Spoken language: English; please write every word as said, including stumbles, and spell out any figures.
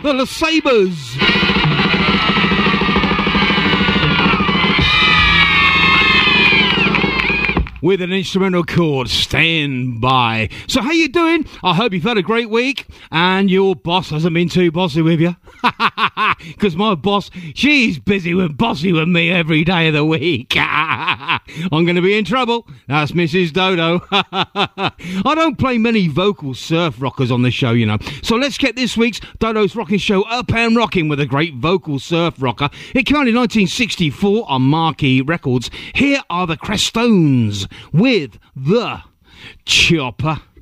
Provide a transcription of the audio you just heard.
the Le Sabres. With an instrumental called Stand By. So how you doing? I hope you've had a great week and your boss hasn't been too bossy with you. Because my boss, she's busy with bossy with me every day of the week. I'm going to be in trouble. That's Missus Dodo. I don't play many vocal surf rockers on the show, you know. So let's get this week's Dodo's Rocking Show up and rocking with a great vocal surf rocker. It came out in nineteen sixty-four on Marquee Records. Here are the Crestones with The Chopper.